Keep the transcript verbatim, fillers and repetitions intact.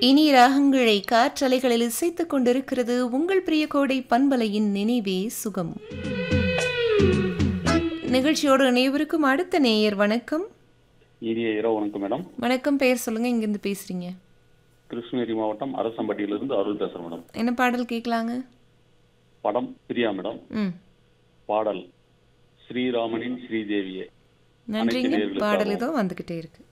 இனி ராகங்களை காற்றலைகளில் இசைத்துக் கொண்டிருக்கிறது உங்கள் பிரிய கோடை பண்பலையின் நினைவே சுகம். நிகழ்ச்சியோடு இணையவருக்கும் அடுத்த நேயர். வணக்கம். இனிய இரவு வணக்கம் மேடம். வணக்கம். பெயர் சொல்லுங்க, இங்கிருந்து பேசுறீங்க? கிருஷ்ணகிரி மாவட்டம் அரசம்பட்டியிலிருந்து அருள் பேசுறேன் மேடம். என்ன பாடல் கேட்கலாங்க? படம் பிரியா மேடம். ம் பாடல் ஸ்ரீராமனின் ஸ்ரீதேவியே. நன்றிங்க. பாடல் ஏதோ வந்துகிட்டே இருக்கு.